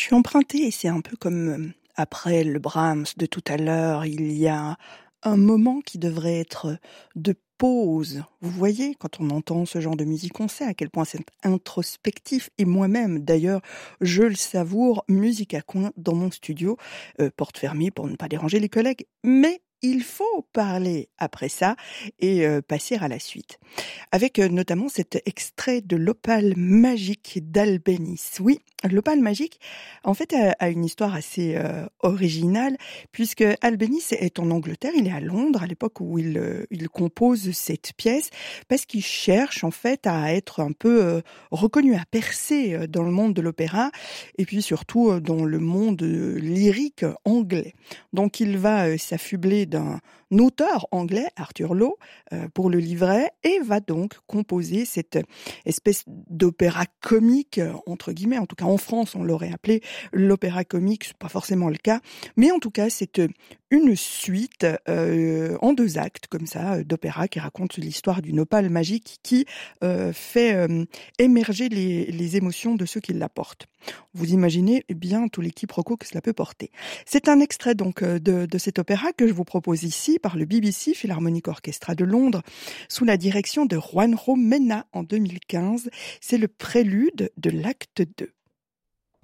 Je suis empruntée et c'est un peu comme après le Brahms de tout à l'heure, il y a un moment qui devrait être de pause. Vous voyez, quand on entend ce genre de musique, on sait à quel point c'est introspectif. Et moi-même, d'ailleurs, je le savoure, musique à coin dans mon studio, porte fermée pour ne pas déranger les collègues. Mais il faut parler après ça et passer à la suite. Avec notamment cet extrait de l'Opale magique d'Albéniz. Oui, l'Opale magique, en fait, a une histoire assez originale, puisque Albéniz est en Angleterre, il est à Londres à l'époque où il compose cette pièce, parce qu'il cherche en fait à être un peu reconnu, à percer dans le monde de l'opéra, et puis surtout dans le monde lyrique anglais. Donc il va s'affubler d'un auteur anglais, Arthur Lowe, pour le livret, et va donc composer cette espèce d'opéra comique, entre guillemets. En tout cas, en France, on l'aurait appelé l'opéra comique, c'est pas forcément le cas. Mais en tout cas, c'est une suite en 2 actes, comme ça, d'opéra qui raconte l'histoire d'une opale magique qui fait émerger les émotions de ceux qui la portent. Vous imaginez bien tout les quiproquos que cela peut porter. C'est un extrait donc de cet opéra que je vous propose ici par le BBC Philharmonic Orchestra de Londres sous la direction de Juanjo Mena en 2015. C'est le prélude de l'acte 2.